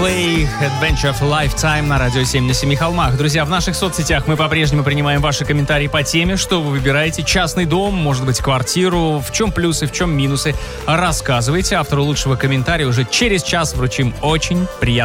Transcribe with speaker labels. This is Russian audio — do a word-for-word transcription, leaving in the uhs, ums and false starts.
Speaker 1: Coldplay, Adventure of a Lifetime на Радио семь на семи холмах. Друзья, в наших соцсетях мы по-прежнему принимаем ваши комментарии по теме, что вы выбираете. Частный дом, может быть, квартиру. В чем плюсы, в чем минусы. Рассказывайте. Автору лучшего комментария уже через час вручим очень приятно.